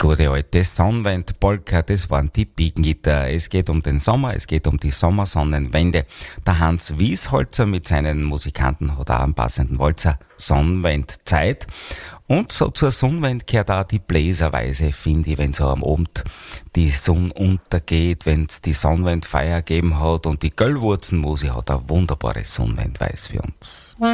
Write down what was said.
gute alte Sonnenwend-Polka, das waren die Biegengitter. Es geht um den Sommer, es geht um die Sommersonnenwende. Der Hans Wiesholzer mit seinen Musikanten hat auch einen passenden Walzer, Sonnenwendzeit. Und so zur Sonnenwend gehört auch die Bläserweise, finde ich, wenn so am Abend die Sonne untergeht, wenn es die Sonnenwendfeier gegeben hat und die Göllwurzenmusik hat eine wunderbare Sonnenwendweise für uns.